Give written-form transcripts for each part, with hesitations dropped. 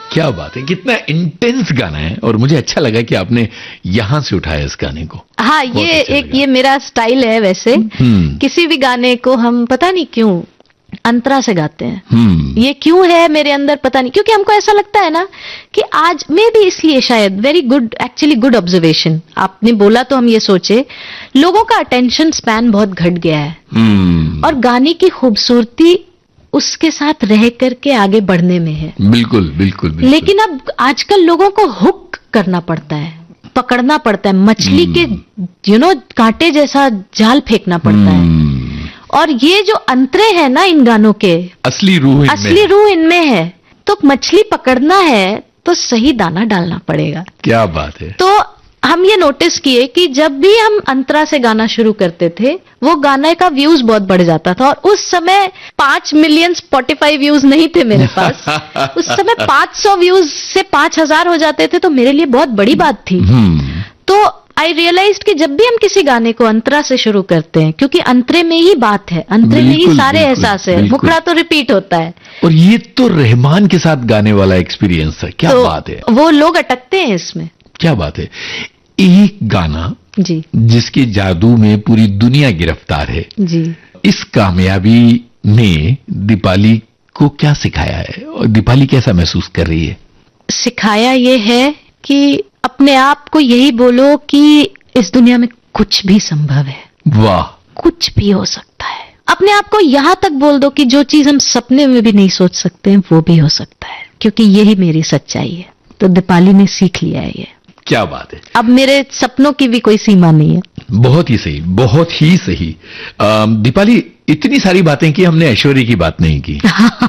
क्या बात है, कितना इंटेंस गाना है। और मुझे अच्छा लगा कि आपने यहां से उठाया इस गाने को। हाँ, ये अच्छा एक ये मेरा स्टाइल है वैसे। किसी भी गाने को हम पता नहीं क्यों अंतरा से गाते हैं। ये क्यों है मेरे अंदर पता नहीं, क्योंकि हमको ऐसा लगता है ना कि आज में भी, इसलिए शायद very good, actually good observation आपने बोला, तो हम ये सोचे लोगों का अटेंशन स्पैन बहुत घट गया है और गाने की खूबसूरती उसके साथ रह करके आगे बढ़ने में है। बिल्कुल बिल्कुल, बिल्कुल। लेकिन अब आजकल लोगों को हुक करना पड़ता है, पकड़ना पड़ता है, मछली के कांटे जैसा जाल फेंकना पड़ता है। और ये जो अंतरे हैं ना इन गानों के, असली रूह इनमें है। तो मछली पकड़ना है तो सही दाना डालना पड़ेगा। क्या बात है। तो हम ये नोटिस किए कि जब भी हम अंतरा से गाना शुरू करते थे, वो गाने का व्यूज बहुत बढ़ जाता था। और उस समय 5 मिलियन स्पॉटिफाई व्यूज नहीं थे मेरे पास। उस समय 500 व्यूज से 5000 हो जाते थे, तो मेरे लिए बहुत बड़ी बात थी। तो आई रियलाइज्ड कि जब भी हम किसी गाने को अंतरा से शुरू करते हैं, क्योंकि अंतरे में ही बात है, अंतरे में ही सारे एहसास है, मुखड़ा तो रिपीट होता है। और ये तो रहमान के साथ गाने वाला एक्सपीरियंस है। क्या बात है। वो लोग अटकते हैं इसमें। क्या बात है। एक गाना जी जिसके जादू में पूरी दुनिया गिरफ्तार है जी, इस कामयाबी ने दीपाली को क्या सिखाया है और दीपाली कैसा महसूस कर रही है? सिखाया ये है कि अपने आप को यही बोलो कि इस दुनिया में कुछ भी संभव है। वाह। कुछ भी हो सकता है। अपने आप को यहां तक बोल दो कि जो चीज हम सपने में भी नहीं सोच सकते हैं वो भी हो सकता है, क्योंकि यही मेरी सच्चाई है। तो दीपाली ने सीख लिया है ये। क्या बात है। अब मेरे सपनों की भी कोई सीमा नहीं है। बहुत ही सही, बहुत ही सही। दीपाली, इतनी सारी बातें की, हमने ऐश्वर्य की बात नहीं की।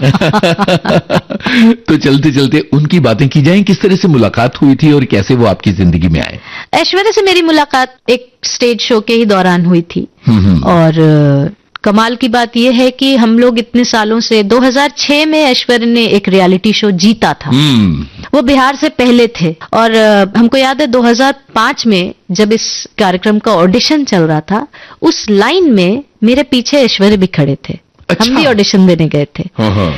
तो चलते चलते उनकी बातें की जाएं। किस तरह से मुलाकात हुई थी और कैसे वो आपकी जिंदगी में आए? ऐश्वर्य से मेरी मुलाकात एक स्टेज शो के ही दौरान हुई थी। और कमाल की बात यह है कि हम लोग इतने सालों से 2006 में ऐश्वर्य ने एक रियलिटी शो जीता था। वो बिहार से पहले थे। और हमको याद है 2005 में जब इस कार्यक्रम का ऑडिशन चल रहा था, उस लाइन में मेरे पीछे ऐश्वर्य भी खड़े थे। अच्छा। हम भी ऑडिशन देने गए थे।